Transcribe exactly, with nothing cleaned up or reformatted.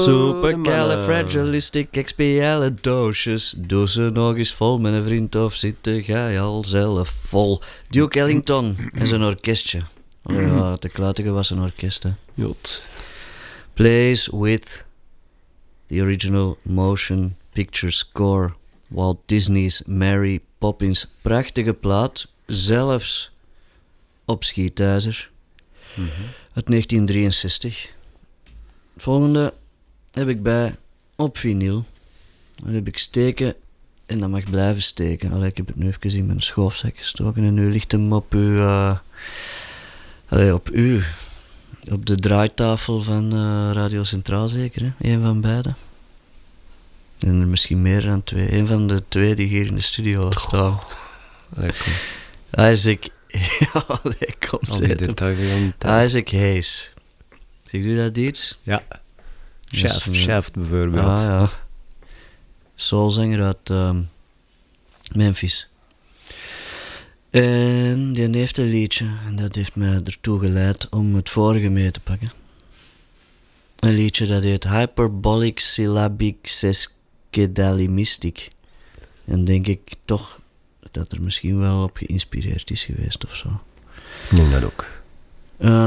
Supercalifragilisticexpialidocious. Doe ze nog eens vol met een vriend of zit jij al zelf vol. Duke Ellington en zijn orkestje. Oh ja, te kluitige was een orkest, hè. Jot. Plays with the original motion picture score. Walt Disney's Mary Poppins. Prachtige plaat, zelfs op Schietijzer. Mm-hmm. Uit negentien drieënzestig. Het volgende heb ik bij op vinyl. Dat heb ik steken en dat mag blijven steken. Allee, ik heb het nu even in mijn schoofzak gestoken en nu ligt hem op uw... Uh, allee, op u. Op de draaitafel van uh, Radio Centraal zeker, hè? Eén van beide. En er misschien meer dan twee. Eén van de twee die hier in de studio staan. Allee, kom. Isaac... ja, allee, kom, Al die details. Isaac Hayes. Zie je dat iets? Ja. Shaft, een... Shaft bijvoorbeeld. Ah, ja. Soulzanger uit um, Memphis. En die heeft een liedje. En dat heeft mij ertoe geleid om het vorige mee te pakken. Een liedje dat heet Hyperbolic Syllabic Sesquidalimistic. En denk ik toch dat er misschien wel op geïnspireerd is geweest of zo. Ik denk dat ook. Uh,